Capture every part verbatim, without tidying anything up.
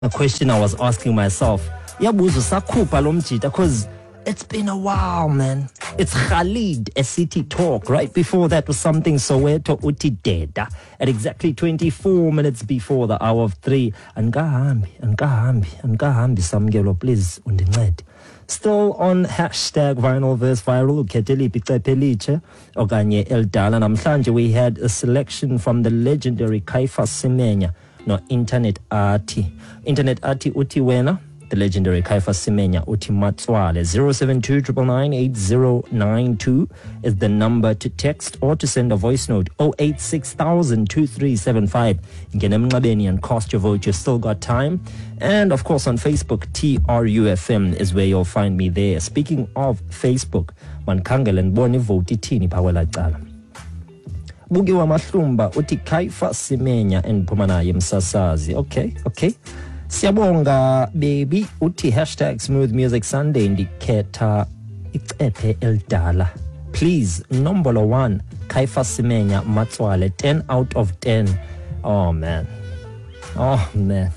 A question I was asking myself, yabuzo sakhupha lo mjita, because it's been a while, man. It's Khalid, a city talk. Right before that was something Soweto uti deda at exactly twenty-four minutes before the hour of three. Angahambi, angahambi, angahambi samgelo, please undincede. Still on hashtag vinyl verse viral, Keteliphi Cepheliche, okanye Eldala. Namhlanje we had a selection from the legendary Caiphus Semenya. No, Internet Arti. Internet Arti uti wena. The legendary Caiphus Semenya uti matswale. zero seven two nine nine eight zero nine two is the number to text or to send a voice note. oh eight six thousand two three seven five. Ngene emnxebeni and cast your vote. You've still got time. And of course on Facebook, T R U F M is where you'll find me there. Speaking of Facebook, mankhangele ndibone ivote ithini phawela cala. Bukiwa Mahlumba uti Caiphus Semenya and Pumanaye Msasazi. Okay, okay. Siyabonga baby uti hashtag Smooth Music Sunday indicata icephe eldala. Please, number one, Caiphus Semenya Matswale, ten out of ten. Oh man. Oh man.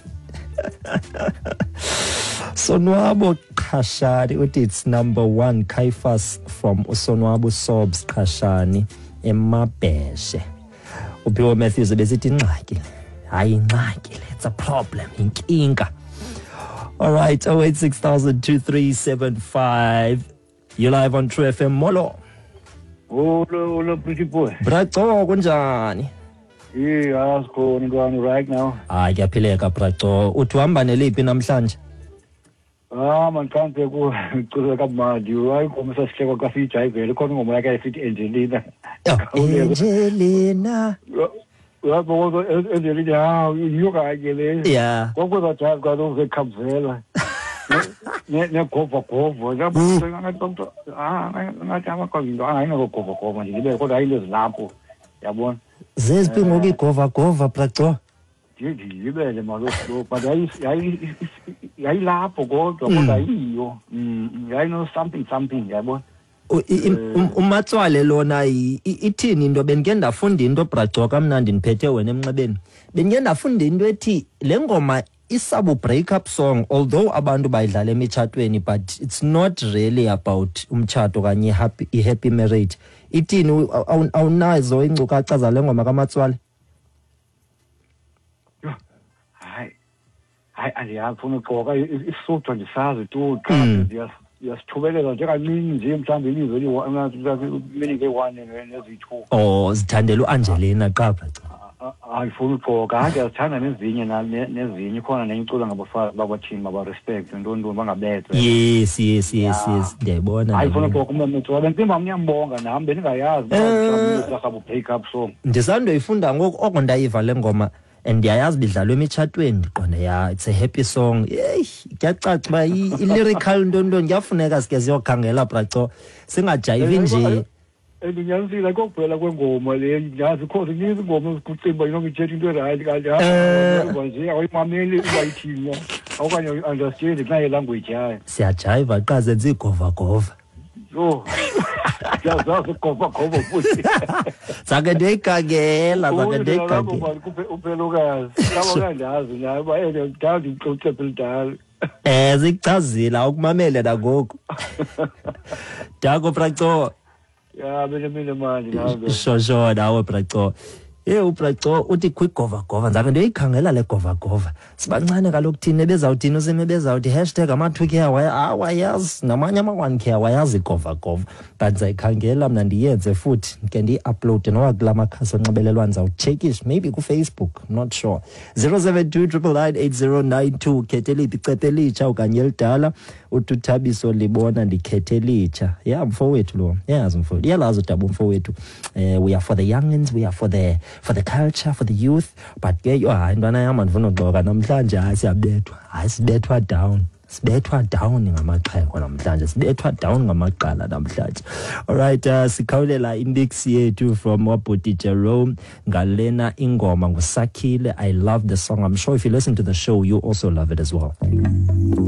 Sonwabo Kashani uti it's number one, Caiphus from Sonwabo Sobs Kashani. Emabeshe uPhiwe Matthews besithi ingxaki hayi ingxaki, it's a problem, inkinga. All right, oh eight six thousand two three seven five. You live on True F M. Molo Olo olo pretty boy Braco kunjani? Yeah, asikhona ntwana right now. Hayi kuyaphileka Braco. Uthi uhamba neliphi namhlanje? Ah man can't go to the mad. You are going to say what coffee driver. Look on my guy fit Angelina. Angelina. Well, Angelina, you guys get it. Yeah. What was that child got over the Capzella? Ne cover cover. Ah, I'm going to I know cover cover. You know what I use lampo. Yabon. There's been movie cover cover Braco. You better but I I laugh for God or what I I know something something yabo. Umatswale lona ithini into benike ndafunda into Braco kamnandi niphethe wena emnxebeni. Benike ndafunda into ethi le ngoma isabu breakup song, although abantu bayidlala emitshatweni, but it's not really about umtshato kanye happy happy marriage. Ithini awunazo ingcukacha zale ngoma kaMatswale? I andiyafuna uqoka isisodwa ndisazi tu yasithubeleka njenganingi nje mhlawumbe ilizwe liminike one nezithu. Oh, zithandela uAngelina qapha. Ayifuna uqoka hayi yazithanda nezinye nezinye khona nencula ngabafazi babathini baba respect ntontoni bangabethwe. Yes yes yes yes ndiyayibona. Ayifuna uqoka uMametswa bentimba ngiyambonga nami beningayazi ukuthi sabu break up song. Ndisandoyifunda ngoku oko ndayiva le ngoma. And ndiyayazi bidlalwe emitshatweni ndiqonde ya it's a happy song. Hey, kuyacaca ba i-lyrical ntonto ngiyafuneka sike siyokhangela Braco singajayivi nje. Ndinyanisile kokuphela kwengoma le yazi khona ngiyizi ingoma ezikucimba yonke ithethe into right kanti ha nje awuyimameli uyayithina okanye understand naye language yayo. Siyajayiva qa zenza igova gova. Yo. Ya zazo kofa kofa futhi. Sake ndikagela sake ndikagela. Uphelukazi. Kabo kandazi naye bayele ngadi uxoxe phela. Eh zikuchazila ukumamela nangoku. Dako Braco. Ya bele mele manje nawe. Shosho nawe Braco. Eh uBraco uthi kwigova gova ndake ndoyikhangela le gova gova. Sibancane kaloku thina bezawuthina useme bezawuthi hashtag amathuki awayazi namanye ama one k awayazi igova gova. But zayikhangela mina ndiyenze futhi ke ndi-upload nowa kula makhasi onxibelelwano zawuchekish maybe ku Facebook, I'm not sure. zero seven two nine nine eight zero nine two Keteliphi Cepheliche okanye Eldala uthi Thabiso libona ndikhethe litsha. Yeah, mfowethu lo. Yazi mfowethu. Iyalazi udaba mfowethu. Eh we are for the youngins, we are for the for the culture, for the youth, but ke yo hayi ntwana yami andifuna uxoka namhlanje hayi siyabethwa, hayi sibethwa down, sibethwa down ngamaxhego namhlanje, sibethwa down ngamaqala namhlanje. All right, uh, sikhawulela imix yethu from Wabhuti Jerome ngalena ingoma nguSakhile. I love the song. I'm sure if you listen to the show you also love it as well.